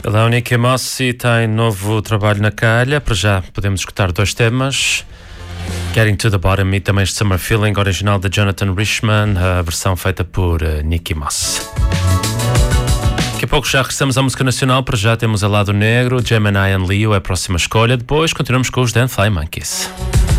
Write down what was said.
A Nicky Mossi tem novo trabalho na calha. Para já podemos escutar dois temas: Getting to the Bottom e também este Summer Feeling, original de Jonathan Richman, a versão feita por Nicky Mossi. Daqui a pouco já regressamos à música nacional. Para já temos a Lado Negro, Gemini and Leo é a próxima escolha. Depois continuamos com os Dan Fly Monkeys.